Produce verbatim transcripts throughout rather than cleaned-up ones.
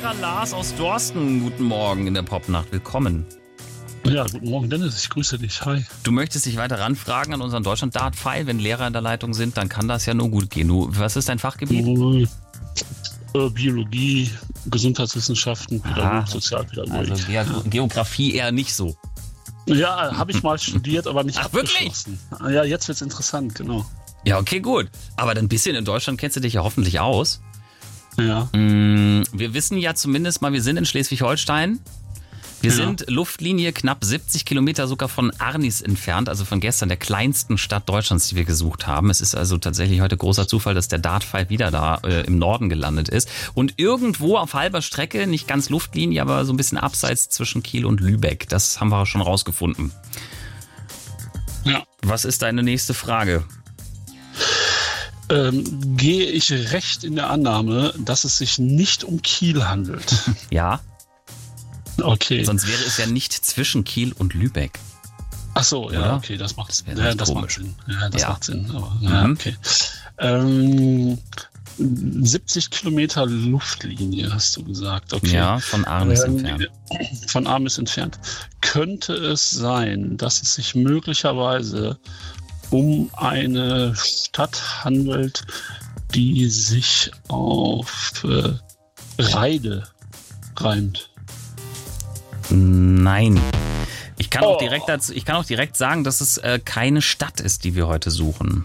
Lehrer Lars aus Dorsten, guten Morgen in der Popnacht. Willkommen. Ja, guten Morgen Dennis, ich grüße dich. Hi. Du möchtest dich weiter ranfragen an unseren Deutschland-Dart-Pfeil. Wenn Lehrer in der Leitung sind, dann kann das ja nur gut gehen. Du, was ist dein Fachgebiet? Äh, Biologie, Gesundheitswissenschaften, Pädagogik, Sozialpädagogik. Also Ge- ja. Geografie eher nicht so. Ja, habe ich mal studiert, aber nicht Ach, abgeschlossen. Wirklich? Ja, jetzt wird's interessant, genau. Ja, okay, gut. Aber ein bisschen in Deutschland kennst du dich ja hoffentlich aus. Ja. Wir wissen ja zumindest mal, wir sind in Schleswig-Holstein. Wir Ja. sind Luftlinie knapp siebzig Kilometer sogar von Arnis entfernt, also von gestern der kleinsten Stadt Deutschlands, die wir gesucht haben. Es ist also tatsächlich heute großer Zufall, dass der Dartpfeil wieder da äh, im Norden gelandet ist. Und irgendwo auf halber Strecke, nicht ganz Luftlinie, aber so ein bisschen abseits zwischen Kiel und Lübeck. Das haben wir schon rausgefunden. Ja. Was ist deine nächste Frage? Ähm, gehe ich recht in der Annahme, dass es sich nicht um Kiel handelt? Ja, Okay. sonst wäre es ja nicht zwischen Kiel und Lübeck. Ach so, ja, Oder? okay, das macht Sinn. Ja, Ja, das das ist macht komisch. Sinn. Ja, das Ja. macht Sinn. Aber, ja, Mhm. okay. Ähm, siebzig Kilometer Luftlinie, hast du gesagt. Okay. Ja, von Arnis Ähm, entfernt. Von Arnis entfernt. Könnte es sein, dass es sich möglicherweise um eine Stadt handelt, die sich auf äh, Reide reimt? Nein. Ich kann, auch Oh. direkt dazu, ich kann auch direkt sagen, dass es äh, keine Stadt ist, die wir heute suchen.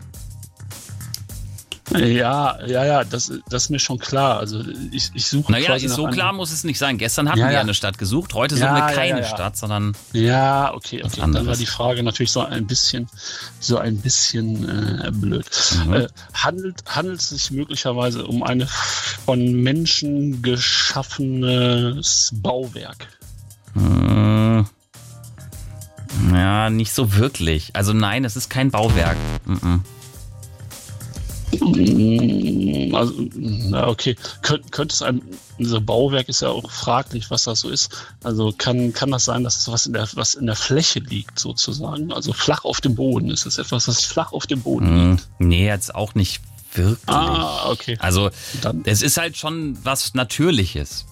Ja, ja, ja, das, das ist mir schon klar. Also ich, ich suche Naja, quasi ist nach so einem- klar muss es nicht sein. Gestern hatten Ja, wir ja. eine Stadt gesucht, heute suchen Ja, wir ja, keine ja, ja. Stadt, sondern Ja, okay, Was okay. Dann war anderes. die Frage natürlich so ein bisschen, so ein bisschen äh, blöd. Mhm. Äh, handelt, handelt es sich möglicherweise um eine von Menschen geschaffenes Bauwerk? äh, ja, nicht so wirklich. Also nein, es ist kein Bauwerk. Mhm. Mm, Also, na okay. Könnt, könnte es ein, unser Bauwerk ist ja auch fraglich, was das so ist. Also kann, kann das sein, dass es was in der, was in der Fläche liegt, sozusagen? Also flach auf dem Boden. Ist es etwas, das flach auf dem Boden Mhm. liegt? Nee, jetzt auch nicht wirklich. Ah, okay. Also Dann, es ist halt schon was Natürliches,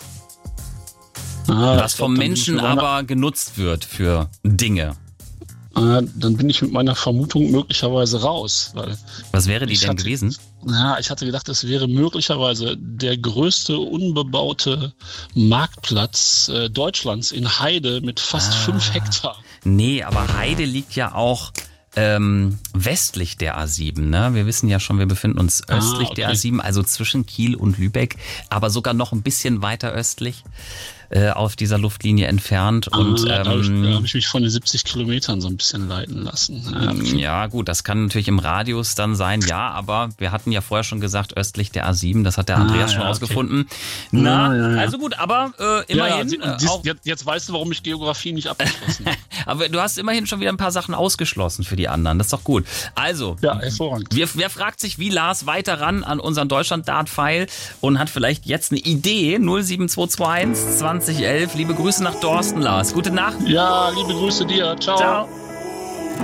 ah, was ich glaub, vom dann bin ich Menschen mit meiner- aber genutzt wird für Dinge. Ah, dann bin ich mit meiner Vermutung möglicherweise raus. Weil Was wäre die ich denn hatte, gewesen? Ja, ich hatte gedacht, es wäre möglicherweise der größte unbebaute Marktplatz äh, Deutschlands in Heide mit fast Ah. fünf Hektar. Nee, aber Heide liegt ja auch ähm, westlich der A sieben. Ne? Wir wissen ja schon, wir befinden uns Ah, östlich okay. der A sieben, also zwischen Kiel und Lübeck, aber sogar noch ein bisschen weiter östlich äh, auf dieser Luftlinie entfernt. Und ah, da habe ich, da ähm, hab ich mich von den siebzig Kilometern so ein bisschen leiten lassen. Ja, okay. ja gut, das kann natürlich im Radius dann sein, ja, aber wir hatten ja vorher schon gesagt, östlich der A sieben, das hat der Ah, Andreas schon ja, okay. rausgefunden. Na, Ja, ja, ja. also gut, aber äh, immerhin, ja, äh, dies- auch, jetzt, jetzt weißt du, warum ich Geografie nicht abgeschlossen habe. aber du hast immerhin schon wieder ein paar Sachen ausgeschlossen für die anderen, das ist doch gut. Also, Ja, hervorragend. wer, wer fragt sich, wie Lars weiter ran an unseren Deutschland-Dart-Pfeil und hat vielleicht jetzt eine Idee? null sieben zwei zwei eins zwanzig elf. Liebe Grüße nach Dorsten, Lars. Gute Nacht. Ja, liebe Grüße dir. Ciao. Ciao.